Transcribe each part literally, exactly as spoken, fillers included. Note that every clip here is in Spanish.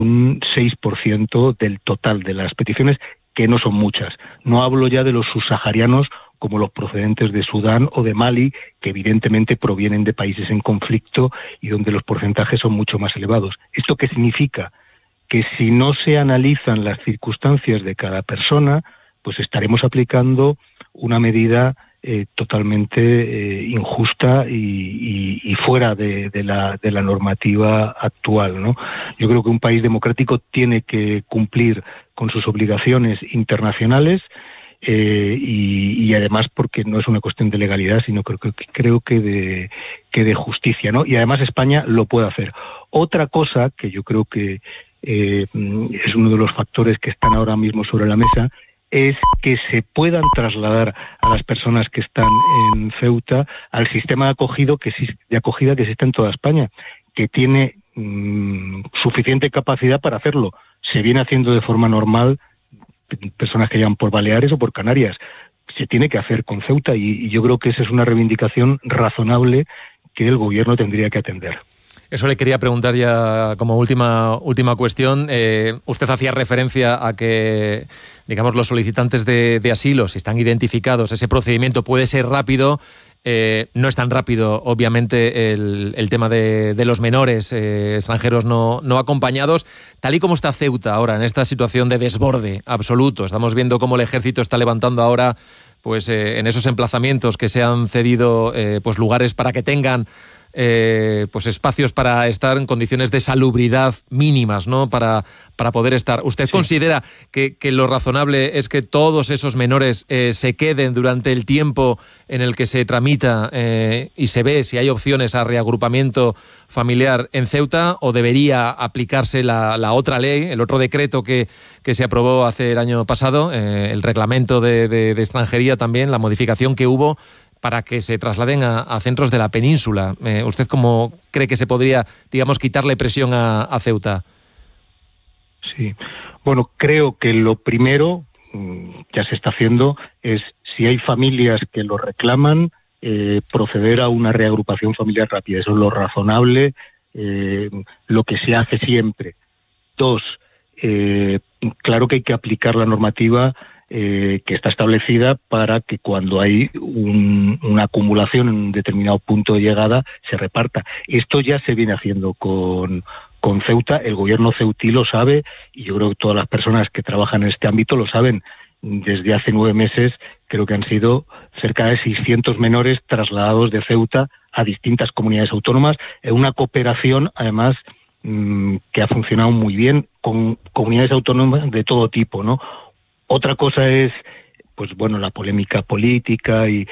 un seis por ciento del total de las peticiones, que no son muchas. No hablo ya de los subsaharianos como los procedentes de Sudán o de Mali, que evidentemente provienen de países en conflicto y donde los porcentajes son mucho más elevados. ¿Esto qué significa? Que si no se analizan las circunstancias de cada persona, pues estaremos aplicando una medida eh, totalmente eh, injusta y, y, y fuera de, de, la, de la normativa actual, ¿no? Yo creo que un país democrático tiene que cumplir con sus obligaciones internacionales, eh, y, y además porque no es una cuestión de legalidad, sino creo, que, creo que, de, que de justicia, ¿no? Y además España lo puede hacer. Otra cosa que yo creo que eh, es uno de los factores que están ahora mismo sobre la mesa, es que se puedan trasladar a las personas que están en Ceuta al sistema de, acogido que, de acogida que existe en toda España, que tiene mmm, suficiente capacidad para hacerlo. Se viene haciendo de forma normal, personas que llegan por Baleares o por Canarias. Se tiene que hacer con Ceuta y, y yo creo que esa es una reivindicación razonable que el gobierno tendría que atender. Eso le quería preguntar ya como última, última cuestión. Eh, usted hacía referencia a que, digamos, los solicitantes de, de asilo, si están identificados, ese procedimiento puede ser rápido. Eh, no es tan rápido, obviamente, el, el tema de, de los menores eh, extranjeros no, no acompañados. Tal y como está Ceuta ahora, en esta situación de desborde absoluto, estamos viendo cómo el ejército está levantando ahora, pues eh, en esos emplazamientos que se han cedido, eh, pues lugares para que tengan Eh, pues espacios para estar en condiciones de salubridad mínimas, ¿no? Para, para poder estar. ¿Usted sí. considera que, que lo razonable es que todos esos menores eh, se queden durante el tiempo en el que se tramita eh, y se ve si hay opciones a reagrupamiento familiar en Ceuta, o debería aplicarse la, la otra ley, el otro decreto que, que se aprobó hace el año pasado, eh, el reglamento de, de, de extranjería también, la modificación que hubo para que se trasladen a, a centros de la península? Eh, ¿Usted cómo cree que se podría, digamos, quitarle presión a, a Ceuta? Sí, bueno, creo que lo primero, ya se está haciendo, es, si hay familias que lo reclaman, eh, proceder a una reagrupación familiar rápida. Eso es lo razonable, eh, lo que se hace siempre. Dos, eh, claro que hay que aplicar la normativa Eh, que está establecida para que cuando hay un, una acumulación en un determinado punto de llegada se reparta. Esto ya se viene haciendo con, con Ceuta, el gobierno ceutí lo sabe y yo creo que todas las personas que trabajan en este ámbito lo saben. Desde hace nueve meses creo que han sido cerca de seiscientos menores trasladados de Ceuta a distintas comunidades autónomas, en una cooperación además mmm, que ha funcionado muy bien con comunidades autónomas de todo tipo, ¿no? Otra cosa es, pues bueno, la polémica política y,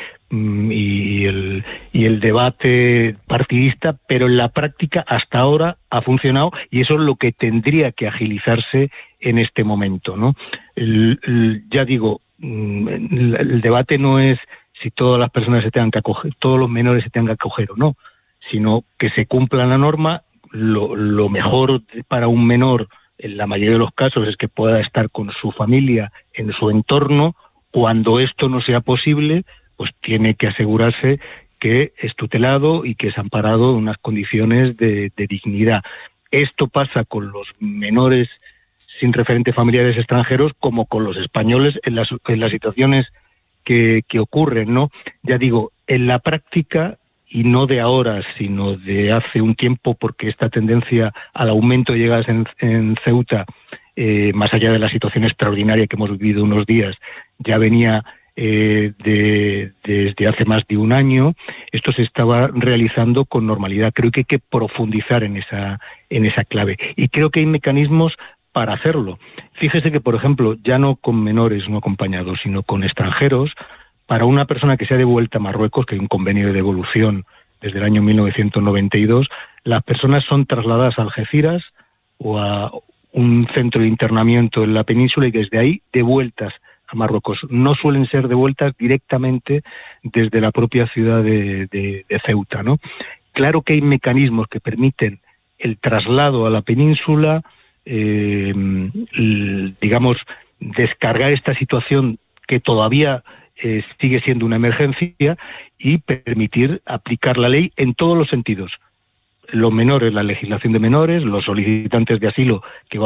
y, el, y el debate partidista, pero en la práctica hasta ahora ha funcionado y eso es lo que tendría que agilizarse en este momento, ¿no? El, el, ya digo, el, el debate no es si todas las personas se tengan que acoger, todos los menores se tengan que acoger o no, sino que se cumpla la norma. Lo, lo mejor para un menor en la mayoría de los casos es que pueda estar con su familia en su entorno. Cuando esto no sea posible, pues tiene que asegurarse que es tutelado y que es amparado en unas condiciones de, de dignidad. Esto pasa con los menores sin referentes familiares extranjeros como con los españoles en las, en las situaciones que, que ocurren, ¿no? Ya digo, en la práctica, y no de ahora, sino de hace un tiempo, porque esta tendencia al aumento de llegadas en, en Ceuta, eh, más allá de la situación extraordinaria que hemos vivido unos días, ya venía eh, de, desde hace más de un año. Esto se estaba realizando con normalidad. Creo que hay que profundizar en esa, en esa clave. Y creo que hay mecanismos para hacerlo. Fíjese que, por ejemplo, ya no con menores no acompañados, sino con extranjeros, para una persona que sea devuelta a Marruecos, que hay un convenio de devolución desde el año mil novecientos noventa y dos, las personas son trasladadas a Algeciras o a un centro de internamiento en la península y desde ahí devueltas a Marruecos. No suelen ser devueltas directamente desde la propia ciudad de, de, de Ceuta, ¿no? Claro que hay mecanismos que permiten el traslado a la península, eh, digamos, descargar esta situación que todavía Eh, sigue siendo una emergencia y permitir aplicar la ley en todos los sentidos. Los menores, la legislación de menores, los solicitantes de asilo que